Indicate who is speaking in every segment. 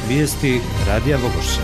Speaker 1: Vijesti Radija Vogošća.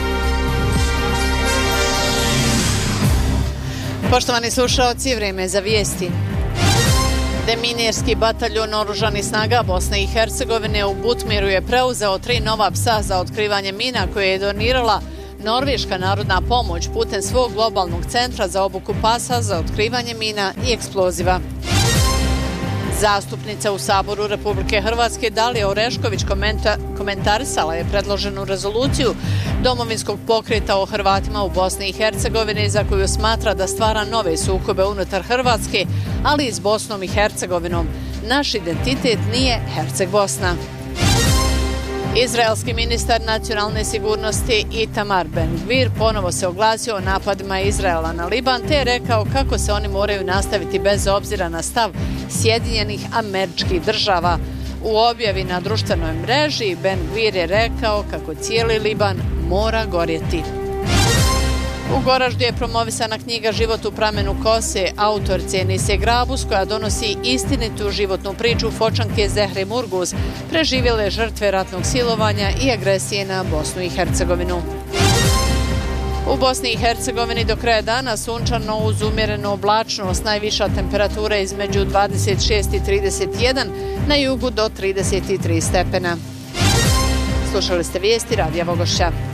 Speaker 2: Poštovani slušaoci, vrijeme za vijesti. Deminirski bataljon oružanih snaga Bosne i Hercegovine u Butmiru je preuzeo 3 nova psa za otkrivanje mina koje je donirala Norveška narodna pomoć putem svog globalnog centra za obuku pasa za otkrivanje mina i eksploziva. Zastupnica u Saboru Republike Hrvatske Dalija Orešković komentarisala je predloženu rezoluciju Domovinskog pokreta o Hrvatima u Bosni i Hercegovini za koju smatra da stvara nove sukobe unutar Hrvatske, ali i s Bosnom i Hercegovinom. Naš identitet nije Herceg-Bosna. Izraelski ministar nacionalne sigurnosti Itamar Ben-Gvir ponovo se oglasio o napadima Izraela na Liban te je rekao kako se oni moraju nastaviti bez obzira na stav Sjedinjenih Američkih Država. U objavi na društvenoj mreži Ben-Gvir je rekao kako cijeli Liban mora gorjeti. U Goraždu je promovisana knjiga Život u pramenu kose autorice Enise Grabus koja donosi istinitu životnu priču Fočanke Zehre Murguz, preživjele žrtve ratnog silovanja i agresije na Bosnu i Hercegovinu. U Bosni i Hercegovini do kraja dana sunčano uz umjerenu oblačnost, najviša temperatura između 26 i 31, na jugu do 33 stepena. Slušali ste vijesti Radija Vogošća.